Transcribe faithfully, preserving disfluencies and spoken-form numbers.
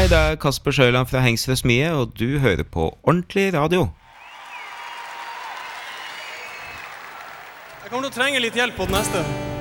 Hei, det er Kasper Sjøland fra Hengsrud Smie, og du hører på Ordentlig Radio. Jeg kommer til å trenge litt hjelp på den neste.